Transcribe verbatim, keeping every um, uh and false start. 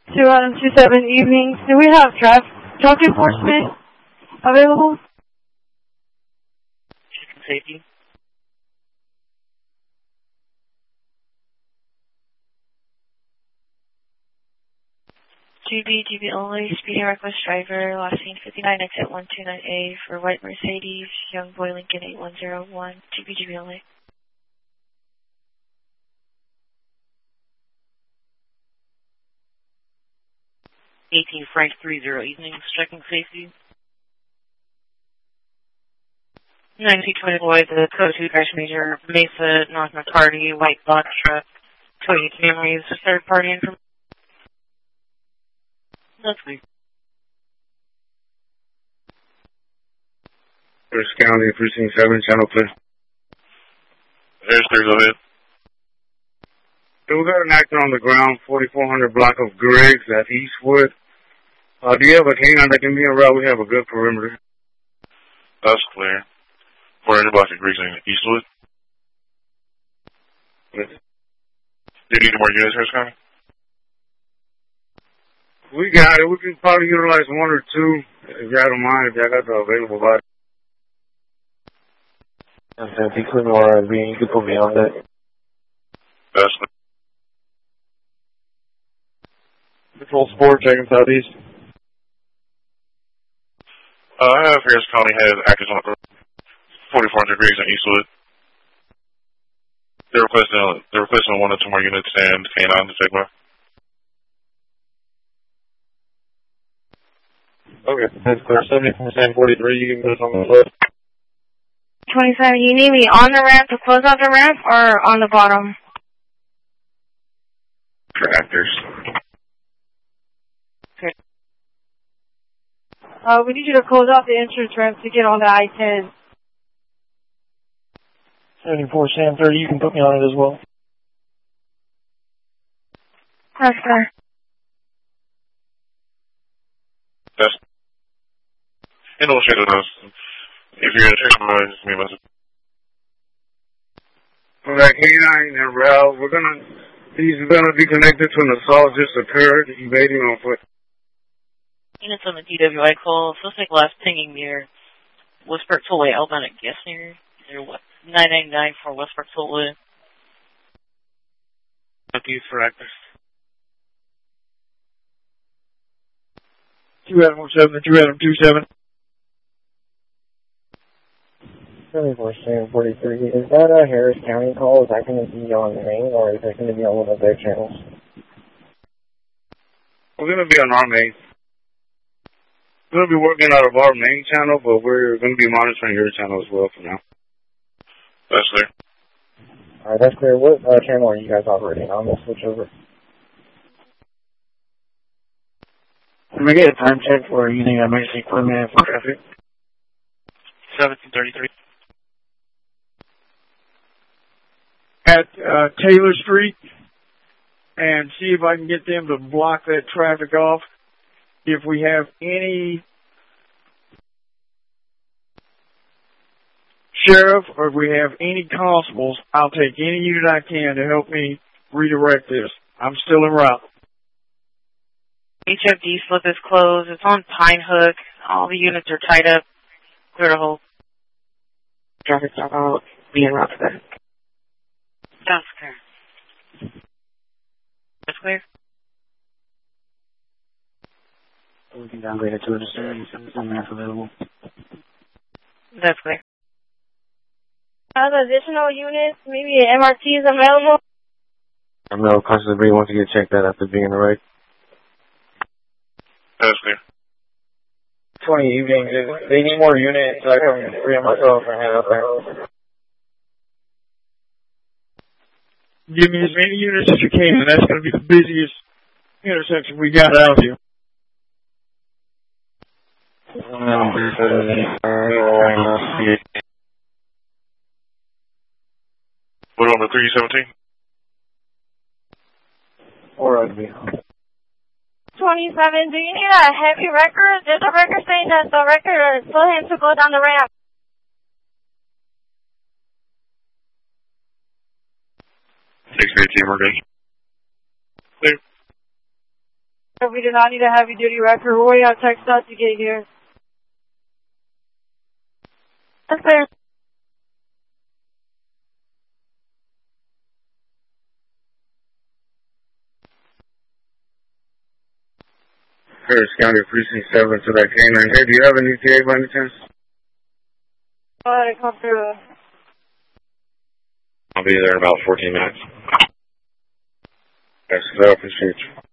two Adam two seven evenings. Do we have traffic truck enforcement available? Chicken safety. G B, G B only, speeding reckless driver, last seen fifty-nine, exit one two nine A for white Mercedes, Young Boy Lincoln eight one zero one, G B, G B only. eighteen Frank three zero evenings, checking safety. ninety twenty Boy, the code two crash major, Mesa, North McCarty, white box truck, Toyota Camrys, third party information. That's me. First County, Precinct seven, channel clear. There's three, go ahead. So we got an actor on the ground, forty-four hundred block of Griggs at Eastwood. Uh, do you have a canine that can be in route? We have a good perimeter. That's clear. four hundred block of Griggs in Eastwood. Yes. Do you need more units, Harris County? We got it. We can probably utilize one or two, if y'all don't mind, if y'all got the available body. If you couldn't R I V, you could put me on that. That's clear. Control Sport, checking southeast. Uh, I have Harris County has actors on forty-four hundred Griggs in Eastwood. They're requesting, they're requesting one or two more units and canine to take by. Okay, that's clear. seventy from San forty-three, you can put us on the list. twenty-seven, you need me on the ramp to close out the ramp or on the bottom? For actors. Okay. Uh, we need you to close out the entrance ramp to get on the I ten. seventy-four San thirty, you can put me on it as well. That's fair. That's in illustrated those. If you're gonna check them out, just me a message. For that canine and route, we're gonna, he's gonna be connected to an assault just occurred, evading on foot. Units on the D W I call, suspect last pinging near Westbrook Tollway, outbound at Gessner. They're what? nine nine nine for Westbrook Tollway. Northeast for actors. two Adam one seven, two Adam two seven. seventy-four San forty-three, is that a Harris County call? Is that going to be on main or is that going to be on one of their channels? We're going to be on our main. We're going to be working out of our main channel, but we're going to be monitoring your channel as well for now. That's clear. Alright, that's clear. What uh, channel are you guys operating on? We'll switch over. Can we get a time check for using emergency equipment for traffic? seventeen thirty-three. At uh, Taylor Street and see if I can get them to block that traffic off. If we have any sheriff or if we have any constables, I'll take any unit I can to help me redirect this. I'm still en route. H F D slip is closed. It's on Pine Hook. All the units are tied up. Clear the whole traffic stop out. Be en route to that. That's clear. That's clear. We can downgrade it to a disturbance if something that's available. That's clear. Have additional units, maybe M R T is available? I know Constable Bree wants to get checked out after being right. That's clear. twenty evenings, they need more units, so I can free myself and head up there. Give me as many units as you can, and that's going to be the busiest intersection we got out here. What number three seventeen? Alright, twenty-seven, do you need a heavy record? There's a record saying that the record is told him to go down the ramp. six fifteen, we're good. Clear. If we do not need a heavy duty record, we're waiting on text out to get here. That's fair. Harris County Precinct seven to that canine. Hey, do you have an E T A by any chance? Go ahead and come through. I'll be there in about fourteen minutes. Yes, sir. I appreciate you.